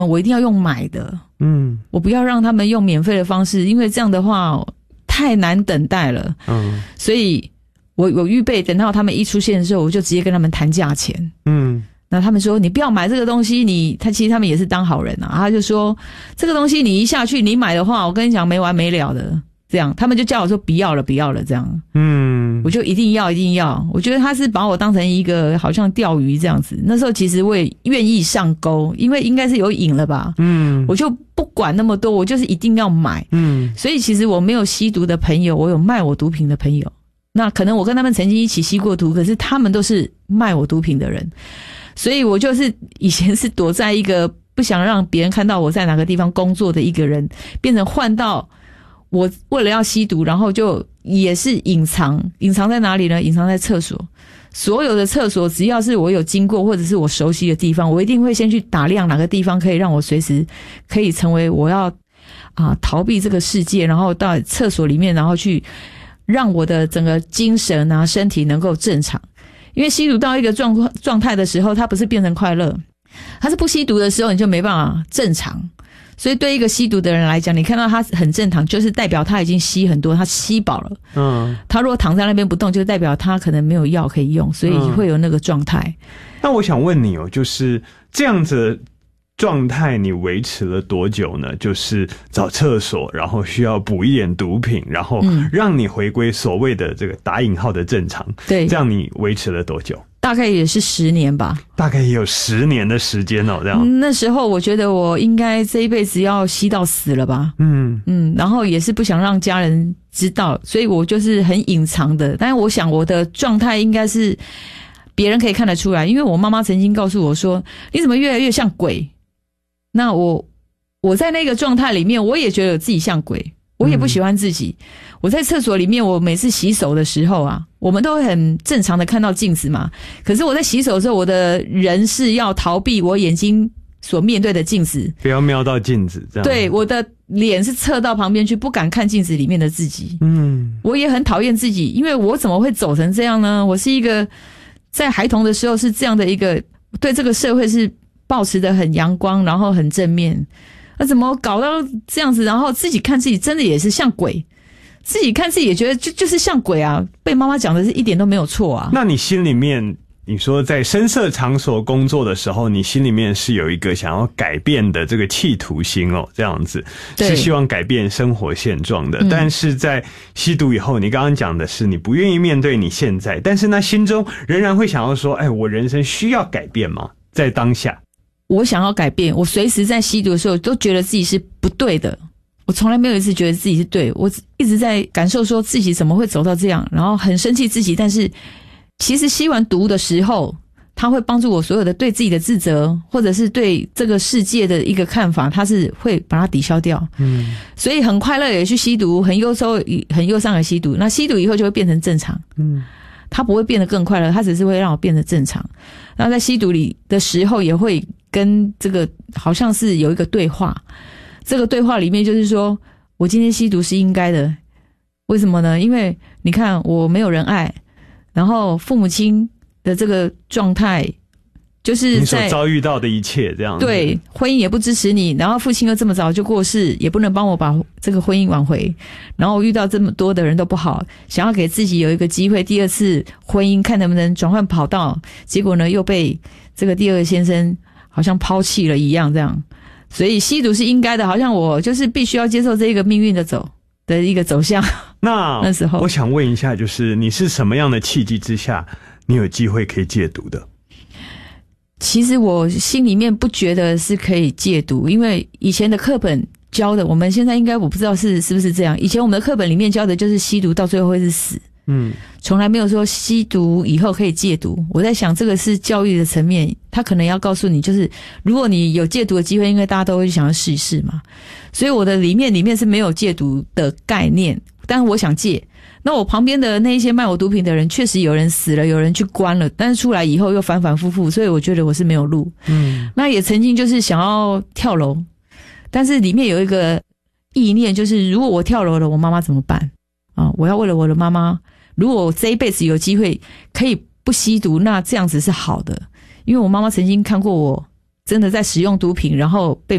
我一定要用买的，我不要让他们用免费的方式，因为这样的话太难等待了，所以我预备等到他们一出现的时候，我就直接跟他们谈价钱，那他们说你不要买这个东西，其实他们也是当好人啊，他就说这个东西你一下去你买的话，我跟你讲没完没了的，这样他们就叫我说不要了这样，我就一定要，我觉得他是把我当成一个好像钓鱼这样子，那时候其实我也愿意上钩，因为应该是有瘾了吧，我就不管那么多，我就是一定要买，所以其实我没有吸毒的朋友，我有卖我毒品的朋友，那可能我跟他们曾经一起吸过毒，可是他们都是卖我毒品的人，所以我就是以前是躲在一个不想让别人看到我在哪个地方工作的一个人，变成换到我为了要吸毒，然后就也是隐藏在哪里呢？隐藏在厕所，所有的厕所只要是我有经过或者是我熟悉的地方，我一定会先去打量哪个地方可以让我随时可以成为我要逃避这个世界，然后到厕所里面，然后去让我的整个精神啊身体能够正常。因为吸毒到一个状态的时候，它不是变成快乐，它是不吸毒的时候你就没办法正常。所以对一个吸毒的人来讲，你看到他很正常，就是代表他已经吸很多，他吸饱了。他如果躺在那边不动，就代表他可能没有药可以用，所以会有那个状态。 那我想问你就是这样子的状态你维持了多久呢？就是找厕所，然后需要补一点毒品，然后让你回归所谓的这个打引号的正常。对，这样你维持了多久？ 大概也是10年吧， 大概也有10年的时间哦，这样。 那时候我觉得我应该这一辈子要吸到死了吧，然后也是不想让家人知道，所以我就是很隐藏的。但是我想我的状态应该是别人可以看得出来，因为我妈妈曾经告诉我说，你怎么越来越像鬼？那我在那个状态里面，我也觉得自己像鬼，我也不喜欢自己。我在厕所里面，我每次洗手的时候啊，我们都会很正常的看到镜子嘛。可是我在洗手的时候，我的人是要逃避我眼睛所面对的镜子， 不要瞄到镜子，这样。对， 我的脸是侧到旁边去，不敢看镜子里面的自己。我也很讨厌自己，因为我怎么会走成这样呢？我是一个在孩童的时候是这样的一个，对这个社会是抱持的很阳光，然后很正面。那怎么搞到这样子？然后自己看自己真的也是像鬼，自己看自己也觉得就是像鬼啊！被妈妈讲的是一点都没有错啊。 那你心里面，你说在声色场所工作的时候，你心里面是有一个想要改变的这个企图心哦，这样子是希望改变生活现状的。但是在吸毒以后，你刚刚讲的是你不愿意面对你现在，但是那心中仍然会想要说，我人生需要改变吗？在当下。 我想要改变，我随时在吸毒的时候都觉得自己是不对的，我从来没有一次觉得自己是对，我一直在感受说自己怎么会走到这样，然后很生气自己。但是其实吸完毒的时候，它会帮助我所有的对自己的自责，或者是对这个世界的一个看法，它是会把它抵消掉。所以很快乐也去吸毒，很忧愁很忧伤也吸毒，那吸毒以后就会变成正常。它不会变得更快乐，它只是会让我变得正常。然后在吸毒里的时候，也会跟这个好像是有一个对话。这个对话里面就是说，我今天吸毒是应该的。为什么呢？因为你看我没有人爱，然后父母亲的这个状态，就是你所遭遇到的一切这样子。 对，婚姻也不支持你，然后父亲又这么早就过世，也不能帮我把这个婚姻挽回，然后遇到这么多的人都不好，想要给自己有一个机会，第二次婚姻看能不能转换跑道，结果呢又被这个第二个先生好像抛弃了一样这样。所以吸毒是应该的，好像我就是必须要接受这个命运的一个走向。那时候我想问一下，就是你是什么样的契机之下你有机会可以戒毒的？ 其实我心里面不觉得是可以戒毒，因为以前的课本教的，我们现在应该我不知道是不是这样，以前我们的课本里面教的就是吸毒到最后会是死，从来没有说吸毒以后可以戒毒。我在想这个是教育的层面，他可能要告诉你，就是如果你有戒毒的机会，因为大家都会想要试一试嘛，所以我的里面是没有戒毒的概念，但是我想戒。那我旁边的那一些卖我毒品的人，确实有人死了，有人去关了，但是出来以后又反反复复，所以我觉得我是没有路。那也曾经就是想要跳楼，但是里面有一个意念，就是如果我跳楼了，我妈妈怎么办啊？我要为了我的妈妈，如果我这一辈子有机会可以不吸毒，那这样子是好的，因为我妈妈曾经看过我真的在使用毒品，然后被